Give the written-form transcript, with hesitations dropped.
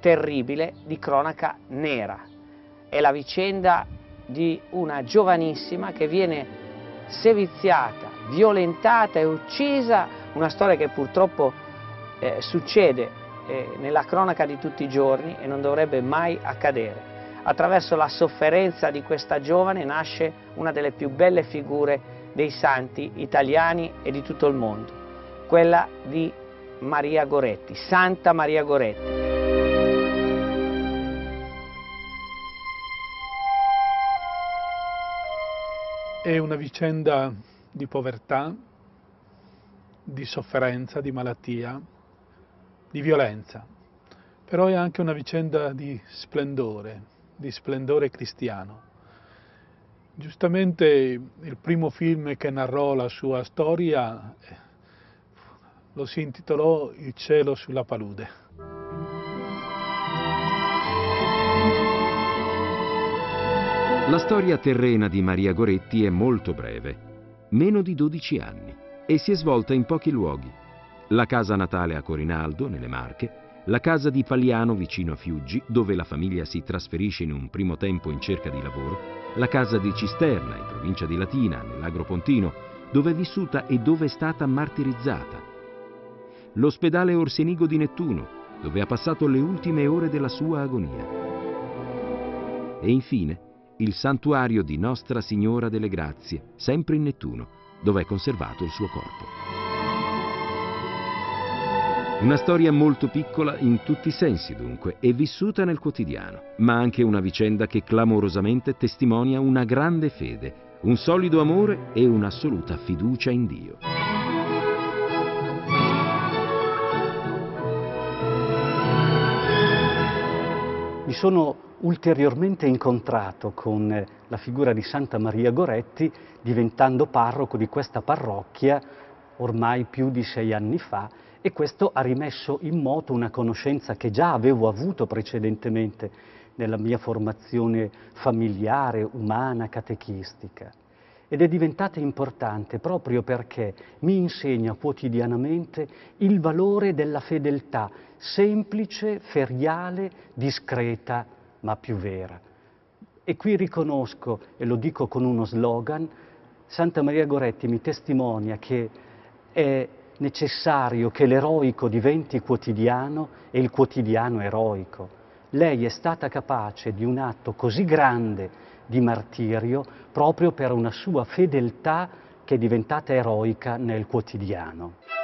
terribile di cronaca nera. È la vicenda di una giovanissima che viene seviziata, violentata e uccisa, una storia che purtroppo succede nella cronaca di tutti i giorni e non dovrebbe mai accadere. Attraverso la sofferenza di questa giovane nasce una delle più belle figure dei santi italiani e di tutto il mondo, quella di Maria Goretti, Santa Maria Goretti. È una vicenda di povertà, di sofferenza, di malattia, di violenza, però è anche una vicenda di splendore cristiano. Giustamente il primo film che narrò la sua storia lo si intitolò Il cielo sulla palude. La storia terrena di Maria Goretti è molto breve, meno di 12 anni, e si è svolta in pochi luoghi. La casa natale a Corinaldo, nelle Marche, la casa di Paliano vicino a Fiuggi, dove la famiglia si trasferisce in un primo tempo in cerca di lavoro, la casa di Cisterna, in provincia di Latina, nell'Agro Pontino, dove è vissuta e dove è stata martirizzata. L'ospedale Orsenigo di Nettuno, dove ha passato le ultime ore della sua agonia. E infine, il santuario di Nostra Signora delle Grazie, sempre in Nettuno, dove è conservato il suo corpo. Una storia molto piccola in tutti i sensi, dunque, e vissuta nel quotidiano, ma anche una vicenda che clamorosamente testimonia una grande fede, un solido amore e un'assoluta fiducia in Dio. Mi sono ulteriormente incontrato con la figura di Santa Maria Goretti, diventando parroco di questa parrocchia ormai più di 6 anni fa, e questo ha rimesso in moto una conoscenza che già avevo avuto precedentemente nella mia formazione familiare, umana, catechistica. Ed è diventata importante proprio perché mi insegna quotidianamente il valore della fedeltà, semplice, feriale, discreta, ma più vera. E qui riconosco, e lo dico con uno slogan, Santa Maria Goretti mi testimonia che è necessario che l'eroico diventi quotidiano e il quotidiano eroico. Lei è stata capace di un atto così grande di martirio proprio per una sua fedeltà che è diventata eroica nel quotidiano.